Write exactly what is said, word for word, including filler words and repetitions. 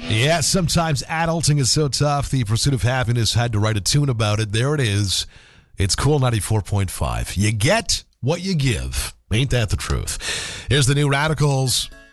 Yeah, sometimes adulting is so tough. The Pursuit of Happiness had to write a tune about it. There it is. It's Cool ninety-four point five. You get what you give. Ain't that the truth? Here's the new Radicals.